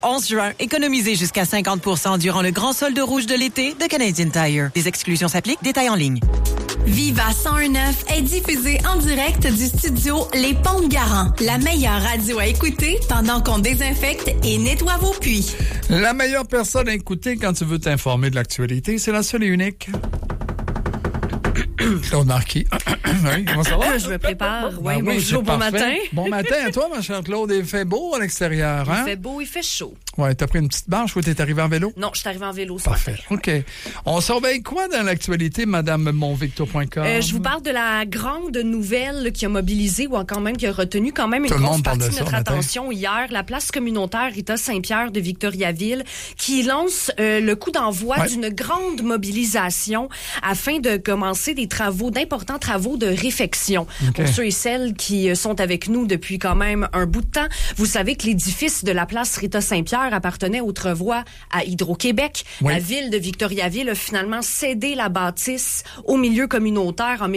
11 juin, économisez jusqu'à 50% durant le grand solde rouge de l'été de Canadian Tire. Des exclusions s'appliquent, détails en ligne. Viva 101.9 est diffusé en direct du studio Les Ponts de Garant. La meilleure radio à écouter pendant qu'on désinfecte et nettoie vos puits. La meilleure personne à écouter quand tu veux t'informer de l'actualité, c'est la seule et unique. Claude Marquis. Oui, comment ça va? Je me prépare. Oui, bonjour, bon matin. Bon matin à toi, ma chère Claude. Il fait beau à l'extérieur, hein? Il fait beau, il fait chaud. Ouais, t'as pris une petite marche ou t'es arrivé en vélo? Non, je suis arrivé en vélo ce Parfait. matin. OK. On surveille quoi dans l'actualité, Madame Monvictor.com? Je vous parle de la grande nouvelle qui a mobilisé ou quand même qui a retenu quand même une grosse partie de notre attention hier. La place communautaire Rita Saint-Pierre de Victoriaville qui lance le coup d'envoi d'une grande mobilisation afin de commencer d'importants travaux de réfection. Okay. Pour ceux et celles qui sont avec nous depuis quand même un bout de temps, vous savez que l'édifice de la place Rita Saint-Pierre appartenait autrefois à Hydro-Québec. Oui. La ville de Victoriaville a finalement cédé la bâtisse au milieu communautaire en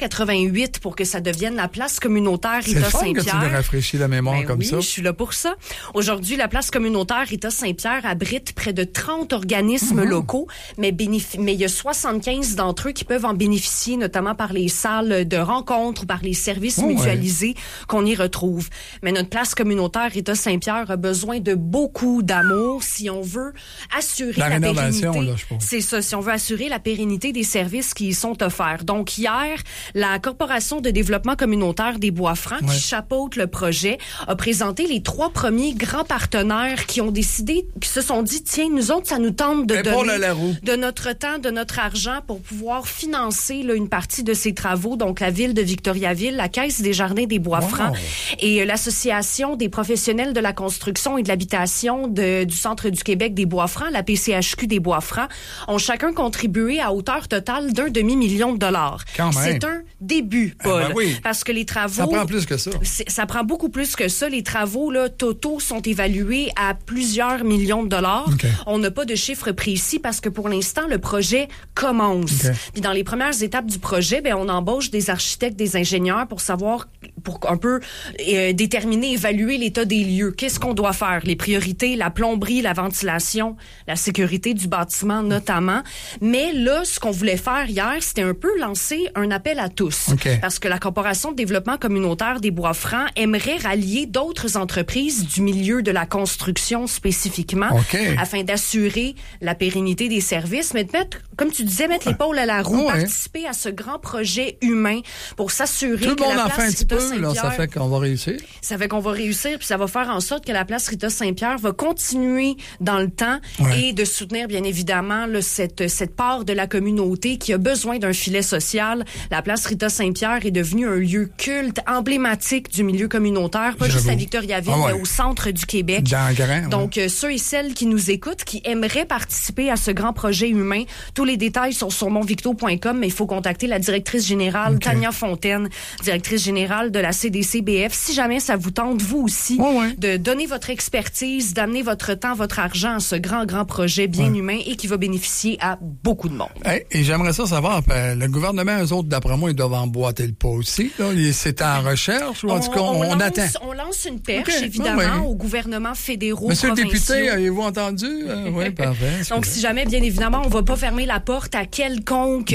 1988 pour que ça devienne la place communautaire Rita Saint-Pierre. C'est fun que tu me rafraîchis la mémoire comme ça. Oui, je suis là pour ça. Aujourd'hui, la place communautaire Rita Saint-Pierre abrite près de 30 organismes locaux, mais il y a 75 d'entre eux qui peuvent en bénéficier, notamment par les salles de rencontres, par les services mutualisés qu'on y retrouve. Mais notre place communautaire Rita Saint-Pierre a besoin de beaucoup d'amour si on veut assurer la pérennité. Là, c'est ça, si on veut assurer la pérennité des services qui y sont offerts. Donc hier, la Corporation de développement communautaire des Bois-Francs, qui chapeaute le projet, a présenté les 3 premiers grands partenaires qui ont décidé, qui se sont dit, tiens, nous autres, ça nous tente de donner de notre temps, de notre argent pour pouvoir financer là, une partie de ces travaux. Donc la ville de Victoriaville, la Caisse des Jardins des Bois-Francs et l'Association des professionnels de la construction et de l'habitation du Centre du Québec des Bois-Francs, la PCHQ des Bois-Francs, ont chacun contribué à hauteur totale d'1 demi-million de dollars. C'est un début, Paul. Parce que les travaux... Ça prend plus que ça. Ça prend beaucoup plus que ça. Les travaux là, totaux sont évalués à plusieurs millions de dollars. Okay. On n'a pas de chiffres précis parce que pour l'instant, le projet commence. Okay. Puis dans les premières étapes du projet, on embauche des architectes, des ingénieurs pour savoir, pour un peu déterminer, évaluer l'état des lieux. Qu'est-ce qu'on doit faire? Les priorités, la plomberie, la ventilation, la sécurité du bâtiment notamment. Mais là, ce qu'on voulait faire hier, c'était un peu lancer un appel à tous. Okay. Parce que la Corporation de développement communautaire des Bois-Francs aimerait rallier d'autres entreprises du milieu de la construction spécifiquement afin d'assurer la pérennité des services, mais de mettre, comme tu disais, mettre l'épaule à la roue, participer à ce grand projet humain pour s'assurer tout que la place Rita Saint-Pierre... Ça fait qu'on va réussir. Ça fait qu'on va réussir, puis ça va faire en sorte que la place Rita Saint-Pierre va continuer dans le temps et de soutenir, bien évidemment, là, cette part de la communauté qui a besoin d'un filet social. La place Rita Saint-Pierre est devenue un lieu culte, emblématique du milieu communautaire, pas juste à Victoriaville, mais au centre du Québec. Donc, ceux et celles qui nous écoutent, qui aimeraient participer à ce grand projet humain, tous les détails sont sur monvicto.com, mais il faut contacter la directrice générale, Tania Fontaine, directrice générale de la CDC-BF. Si jamais ça vous tente, vous aussi, de donner votre expertise, d'amener votre temps, votre argent à ce grand projet bien humain et qui va bénéficier à beaucoup de monde. Et j'aimerais ça savoir, le gouvernement, eux autres, d'après moi, ils doivent emboîter le pas aussi. Là. C'est en recherche ou en tout cas, on attend? On lance une perche, évidemment, aux gouvernements fédéraux, Monsieur provinciaux. le député, avez-vous entendu? Oui, parfait. Donc, si jamais, bien évidemment, on va pas fermer la porte à quelconque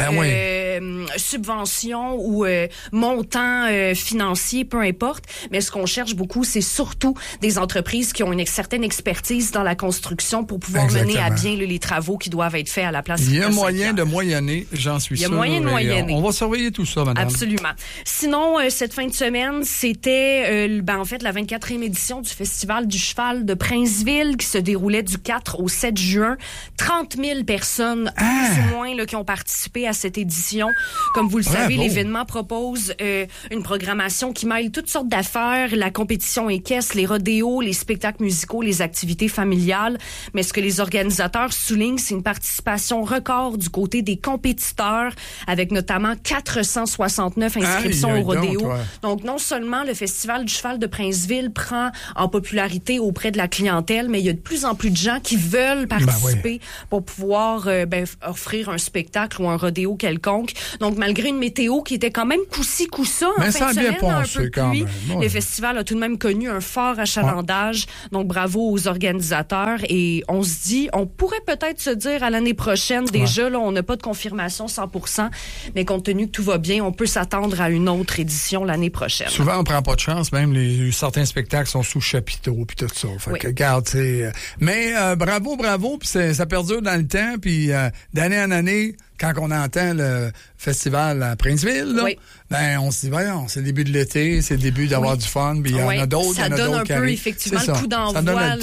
subvention ou montant financier, peu importe. Mais ce qu'on cherche beaucoup, c'est surtout des entreprises qui ont une certaine expertise dans la construction pour pouvoir mener à bien les travaux qui doivent être faits à la place. Il y a moyen de moyenner, j'en suis sûr. Il y a moyen de moyenner. On va surveiller tout ça, madame. Absolument. Sinon, cette fin de semaine, c'était en fait la 24e édition du Festival du cheval de Princeville qui se déroulait du 4 au 7 juin. 30 000 personnes, plus ou moins, là, qui ont participé à cette édition. Comme vous le savez, l'événement propose une programmation qui mêle toutes sortes d'affaires, la compétition équestre, les rodéos, les spectacles musicaux, les activités familiales. Mais ce que les organisateurs soulignent, c'est une participation record du côté des compétiteurs, avec notamment 469 inscriptions au rodéo. Donc, non seulement le Festival du cheval de Princeville prend en popularité auprès de la clientèle, mais il y a de plus en plus de gens qui veulent participer pour pouvoir offrir un spectacle ou un rodéo quelconque. Donc, malgré une météo qui était quand même coup-ci, coup-ça, mais en ça fin de a bien semaine, un pensé peu de quand pluie, même. Ouais. le festival a tout de même connu un fort achalandage. Donc, bravo aux organisateurs. Et on se dit, on pourrait peut-être se dire à l'année prochaine, déjà, là, on n'a pas de confirmation 100%, mais compte tenu que tout va bien, on peut s'attendre à une autre édition l'année prochaine. Souvent, on prend pas de chance, même certains spectacles sont sous chapiteau puis tout ça. Fait que, regarde, mais bravo, puis ça perdure dans le temps, puis d'année en année, quand on entend le festival à Princeville, là, ben on se dit, voyons, c'est le début de l'été, c'est le début d'avoir du fun, puis il y en a d'autres, ça donne un peu, effectivement, le coup d'envoi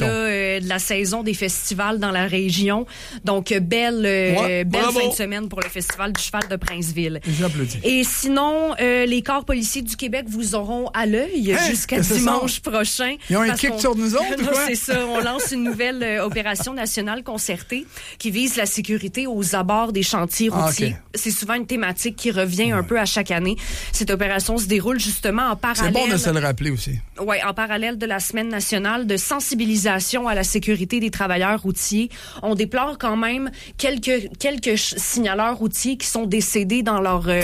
de la saison des festivals dans la région. Donc, belle fin de semaine pour le Festival du Cheval de Princeville. J'applaudis. Et sinon, les corps policiers du Québec vous auront à l'œil jusqu'à dimanche prochain. Ils ont un kick sur nous autres, ou quoi? C'est ça, on lance une nouvelle opération nationale concertée qui vise la sécurité aux abords des chantiers routiers. Okay. C'est souvent une thématique qui revient un peu à chaque année. Cette opération se déroule justement en parallèle. C'est bon de se le rappeler aussi. Oui, en parallèle de la Semaine nationale de sensibilisation à la sécurité des travailleurs routiers. On déplore quand même quelques signaleurs routiers qui sont décédés dans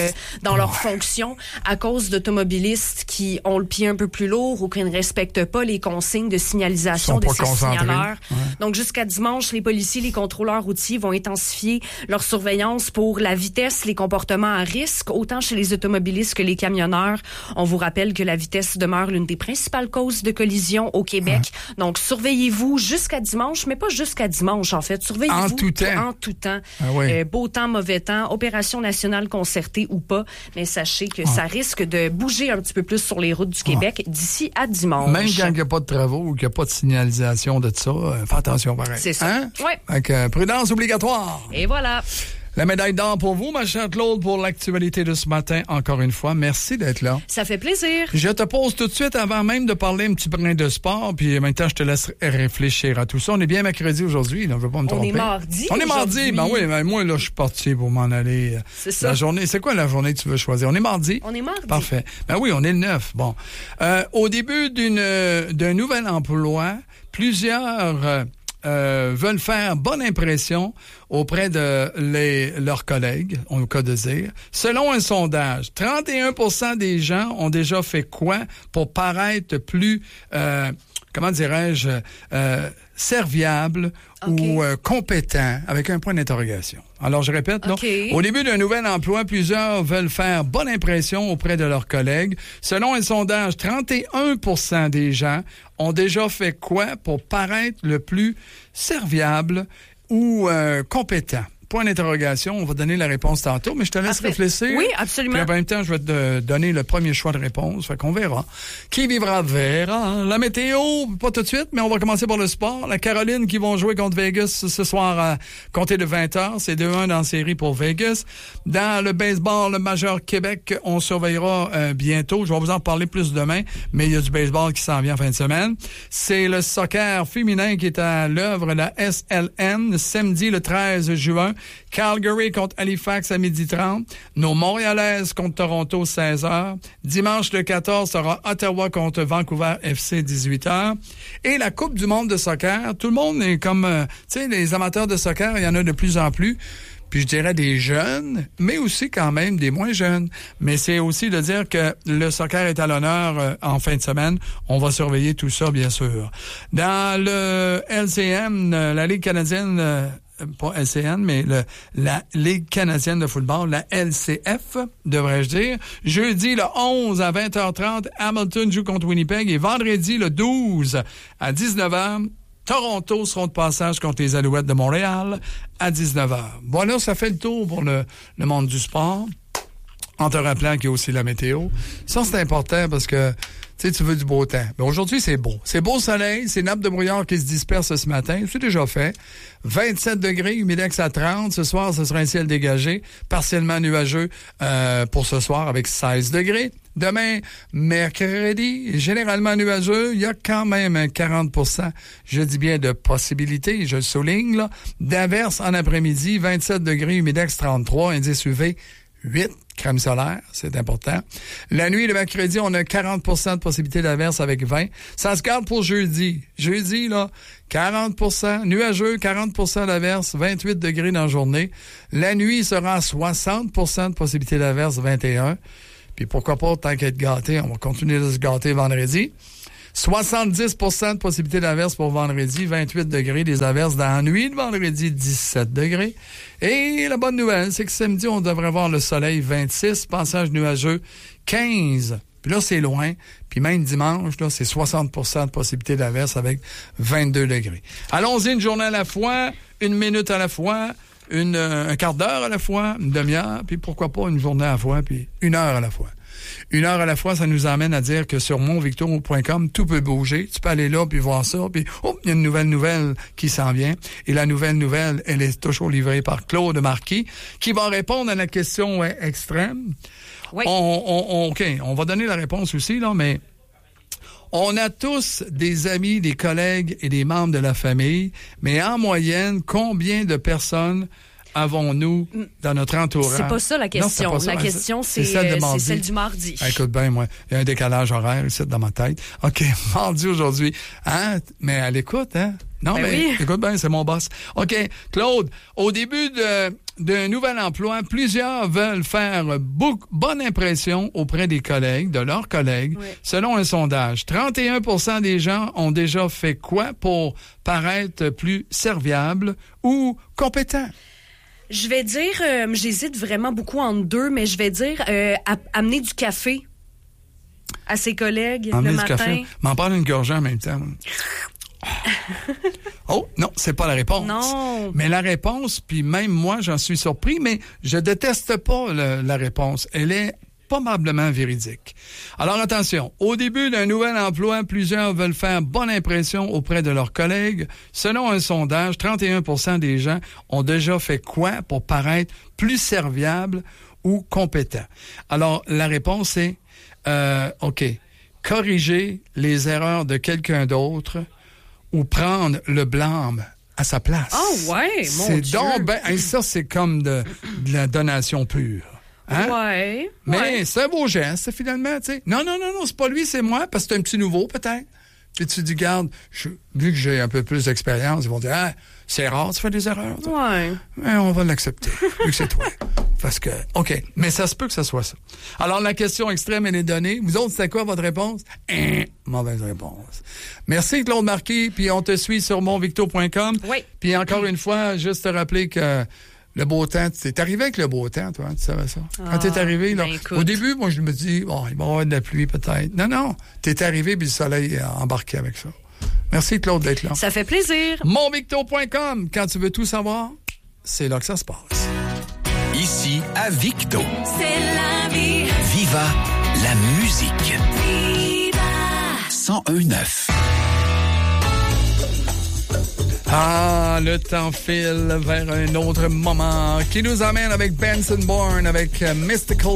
leur fonction à cause d'automobilistes qui ont le pied un peu plus lourd ou qui ne respectent pas les consignes de signalisation de ces signaleurs. Ouais. Donc, jusqu'à dimanche, les policiers, les contrôleurs routiers vont intensifier leur surveillance pour la vitesse, les comportements à risque, autant chez les automobilistes que les camionneurs. On vous rappelle que la vitesse demeure l'une des principales causes de collision au Québec. Donc, surveillez-vous jusqu'à dimanche, mais pas jusqu'à dimanche, en fait. Surveillez-vous en tout temps. En tout temps. Oui. Beau temps, mauvais temps, opération nationale concertée ou pas, mais sachez que ça risque de bouger un petit peu plus sur les routes du Québec d'ici à dimanche. Même quand il n'y a pas de travaux ou qu'il n'y a pas de signalisation de ça, fais attention pareil. C'est ça. Hein? Oui. Donc, prudence obligatoire. Et voilà. La médaille d'or pour vous, ma chère Claude, pour l'actualité de ce matin. Encore une fois, merci d'être là. Ça fait plaisir. Je te pose tout de suite, avant même de parler un petit brin de sport, puis maintenant, je te laisse réfléchir à tout ça. On est bien mercredi aujourd'hui, là, je ne veux pas me tromper. On est mardi. On est mardi, ben oui, mais moi, là, je suis parti pour m'en aller. C'est ça. La journée, c'est quoi la journée que tu veux choisir? On est mardi? On est mardi. Parfait. Ben oui, on est le 9. Bon. Au début d'un nouvel emploi, plusieurs veulent faire bonne impression auprès de leurs collègues, on cas de dire. Selon un sondage, 31% des gens ont déjà fait quoi pour paraître plus, comment dirais-je, serviable ou compétent, avec un point d'interrogation. Alors, je répète, là, au début d'un nouvel emploi, plusieurs veulent faire bonne impression auprès de leurs collègues. Selon un sondage, 31% des gens ont déjà fait quoi pour paraître le plus serviable ou compétent? Point d'interrogation, on va donner la réponse tantôt, mais je te laisse réfléchir. Oui, absolument. Puis en même temps, je vais te donner le premier choix de réponse, fait qu'on verra. Qui vivra verra. La météo, pas tout de suite, mais on va commencer par le sport. La Caroline qui vont jouer contre Vegas ce soir à compter de 20h. C'est 2-1 dans la série pour Vegas. Dans le baseball, le Majeur Québec, on surveillera bientôt. Je vais vous en parler plus demain, mais il y a du baseball qui s'en vient en fin de semaine. C'est le soccer féminin qui est à l'œuvre, la SLN, samedi le 13 juin. Calgary contre Halifax à 12h30. Nos Montréalaises contre Toronto 16h. Dimanche le 14 sera Ottawa contre Vancouver FC 18h. Et la Coupe du monde de soccer, tout le monde est comme, tu sais, les amateurs de soccer, il y en a de plus en plus. Puis je dirais des jeunes, mais aussi quand même des moins jeunes. Mais c'est aussi de dire que le soccer est à l'honneur en fin de semaine. On va surveiller tout ça, bien sûr. Dans le LCM, la Ligue canadienne, pas LCN, mais la Ligue canadienne de football, la LCF, devrais-je dire. Jeudi, le 11 à 20h30, Hamilton joue contre Winnipeg. Et vendredi, le 12 à 19h, Toronto seront de passage contre les Alouettes de Montréal à 19h. Voilà, ça fait le tour pour le monde du sport. En te rappelant qu'il y a aussi la météo. Ça, c'est important parce que tu veux du beau temps. Mais aujourd'hui, c'est beau. C'est beau soleil, c'est nappe de brouillard qui se disperse ce matin. C'est déjà fait. 27 degrés, humidex à 30. Ce soir, ce sera un ciel dégagé, partiellement nuageux pour ce soir avec 16 degrés. Demain, mercredi, généralement nuageux. Il y a quand même un 40%, je dis bien de possibilités, je le souligne, là, d'averses en après-midi. 27 degrés, humidex 33, indice UV 8, crème solaire, c'est important. La nuit, le mercredi, on a 40% de possibilité d'averse avec 20. Ça se garde pour jeudi. Jeudi, là, 40%, nuageux, 40% d'averse, 28 degrés dans la journée. La nuit sera à 60% de possibilité d'averse, 21. Puis pourquoi pas, tant qu'être gâté, on va continuer de se gâter vendredi. 70% de possibilité d'averse pour vendredi, 28 degrés. Des averses dans la nuit de vendredi, 17 degrés. Et la bonne nouvelle, c'est que samedi, on devrait voir le soleil, 26. Passage nuageux, 15. Puis là, c'est loin. Puis même dimanche, là, c'est 60% de possibilité d'averse avec 22 degrés. Allons-y une journée à la fois, une minute à la fois, un quart d'heure à la fois, une demi-heure, puis pourquoi pas une journée à la fois, puis une heure à la fois. Une heure à la fois, ça nous amène à dire que sur monvicto.com, tout peut bouger. Tu peux aller là, puis voir ça, puis il y a une nouvelle qui s'en vient. Et la nouvelle, elle est toujours livrée par Claude Marquis, qui va répondre à la question extrême. Oui. OK, on va donner la réponse aussi, là, mais on a tous des amis, des collègues et des membres de la famille, mais en moyenne, combien de personnes avons-nous dans notre entourage? C'est pas ça la question. Non, la question, c'est celle du mardi. Écoute bien, moi, il y a un décalage horaire ici dans ma tête. OK, mardi aujourd'hui. Hein? Mais à l'écoute, hein? Non, ben mais oui. Écoute bien, c'est mon boss. OK, Claude, au début d'un nouvel emploi, plusieurs veulent faire bonne impression auprès des collègues, de leurs collègues, oui. Selon un sondage. 31% des gens ont déjà fait quoi pour paraître plus serviables ou compétents? Je vais dire, j'hésite vraiment beaucoup entre deux, mais je vais dire amener du café à ses collègues amener le matin. Café. M'en parle une gorgée en même temps. Oh, non, c'est pas la réponse. Non. Mais la réponse, puis même moi, j'en suis surpris, mais je déteste pas la réponse. Elle est probablement véridique. Alors attention, au début d'un nouvel emploi, plusieurs veulent faire bonne impression auprès de leurs collègues. Selon un sondage, 31% des gens ont déjà fait quoi pour paraître plus serviables ou compétents? Alors, la réponse est, OK, corriger les erreurs de quelqu'un d'autre ou prendre le blâme à sa place. Oh ouais, mon Dieu! Ça, c'est comme de la donation pure. Hein? Ouais. Mais c'est un beau geste, finalement, tu sais. Non, c'est pas lui, c'est moi, parce que c'est un petit nouveau, peut-être. Puis tu dis, garde, vu que j'ai un peu plus d'expérience, ils vont dire, ah, c'est rare, tu fais des erreurs. Ouais. Mais on va l'accepter, vu que c'est toi. Parce que, OK, mais ça se peut que ça soit ça. Alors, la question extrême, elle est donnée. Vous autres, c'est quoi votre réponse? Mauvaise réponse. Merci, Claude Marquis, puis on te suit sur monvicto.com. Oui. Puis encore une fois, juste te rappeler que le beau temps, t'es arrivé avec le beau temps, toi, tu savais ça? Quand t'es arrivé, là, au début, moi, je me dis, bon, il va y avoir de la pluie, peut-être. Non, t'es arrivé, puis le soleil a embarqué avec ça. Merci, Claude, d'être là. Ça fait plaisir. Monvicto.com, quand tu veux tout savoir, c'est là que ça se passe. Ici, à Victo. C'est la vie. Viva la musique. Viva. 101.9. Ah, le temps file vers un autre moment qui nous amène avec Benson Bourne, avec Mystical.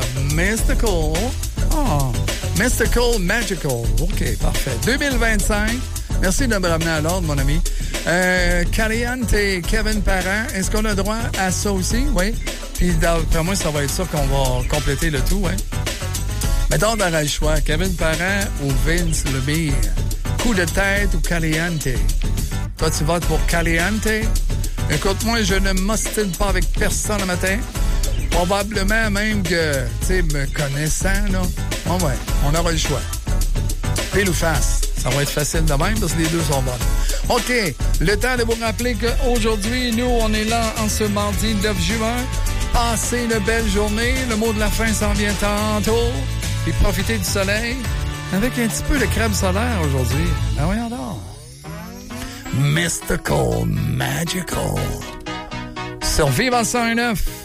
Oh, Mystical Magical. OK, parfait. 2025. Merci de me ramener à l'ordre, mon ami. Caliente et Kevin Parent, est-ce qu'on a droit à ça aussi? Oui. Puis d'après moi, ça va être ça qu'on va compléter le tout, oui. Mettons dans le choix, Kevin Parent ou Vince LeBeer. Coup de tête ou Caliente? Toi, tu votes pour Caliente? Écoute-moi, je ne m'ostine pas avec personne le matin. Probablement même que, tu sais, me connaissant, là, bon, ouais, on aura le choix. Pile ou face. Ça va être facile de même parce que les deux sont bonnes. OK, le temps de vous rappeler qu'aujourd'hui, nous, on est là en ce mardi 9 juin. Passez une belle journée. Le mot de la fin s'en vient tantôt. Puis profitez du soleil avec un petit peu de crème solaire aujourd'hui. Ben voyons donc. Mystical, Magical. Sur Viva 101.9.